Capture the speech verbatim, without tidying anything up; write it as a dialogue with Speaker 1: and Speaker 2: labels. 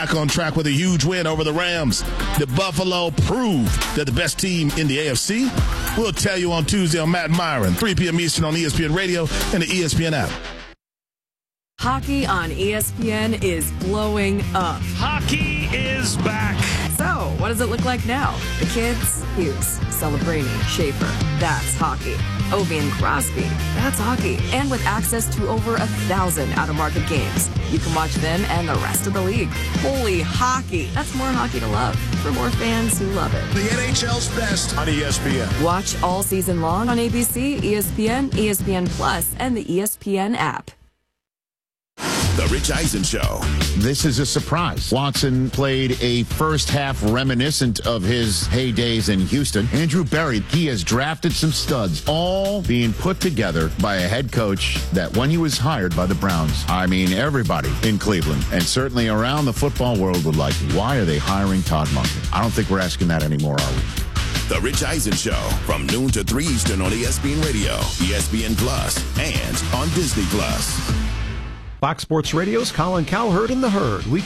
Speaker 1: Back on track with a huge win over the Rams. The Buffalo proved they're the best team in the A F C. We'll tell you on Tuesday on Matt Myron, three p.m. Eastern on E S P N Radio and the E S P N app.
Speaker 2: Hockey on E S P N is blowing up.
Speaker 3: Hockey is back.
Speaker 2: So, what does it look like now? The kids? Hughes, Celebrini, Schaefer. That's hockey. Ovi and Crosby. That's hockey. And with access to over a thousand out-of-market games, you can watch them and the rest of the league. Holy hockey. That's more hockey to love for more fans who love it.
Speaker 4: The N H L's best on E S P N.
Speaker 2: Watch all season long on A B C, E S P N, E S P N Plus, and the E S P N app.
Speaker 5: The Rich Eisen Show.
Speaker 6: This is a surprise. Watson played a first half reminiscent of his heydays in Houston. Andrew Berry, he has drafted some studs, all being put together by a head coach that when he was hired by the Browns, I mean, everybody in Cleveland and certainly around the football world would like, why are they hiring Todd Monken? I don't think we're asking that anymore, are we?
Speaker 5: The Rich Eisen Show from noon to three Eastern on E S P N Radio, E S P N Plus, and on Disney Plus.
Speaker 7: Fox Sports Radio's Colin Cowherd and the Herd. We